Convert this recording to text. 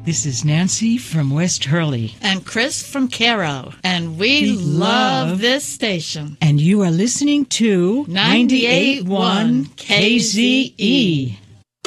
This is Nancy from West Hurley. And Chris from Cairo. And we love this station. And you are listening to 98.1 KZE.